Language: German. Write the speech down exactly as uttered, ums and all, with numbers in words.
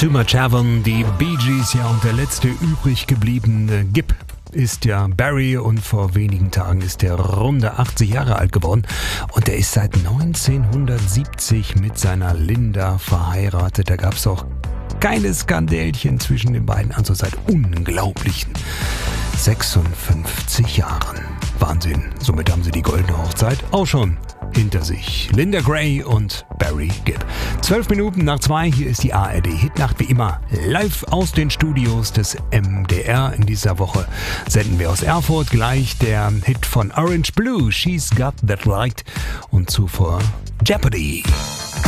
Too Much Heaven, die Bee Gees, ja, und der letzte übrig gebliebene Gibb ist ja Barry, und vor wenigen Tagen ist der runde achtzig Jahre alt geworden, und er ist seit neunzehnhundertsiebzig mit seiner Linda verheiratet. Da gab es auch keine Skandälchen zwischen den beiden, also seit unglaublichen sechsundfünfzig Jahren. Wahnsinn, somit haben sie die goldene Hochzeit auch schon hinter sich. Linda Gray und Barry Gibb. Zwölf Minuten nach zwei, hier ist die A R D-Hitnacht, wie immer live aus den Studios des M D R. In dieser Woche senden wir aus Erfurt gleich der Hit von Orange Blue, She's Got That Right, und zuvor Jeopardy.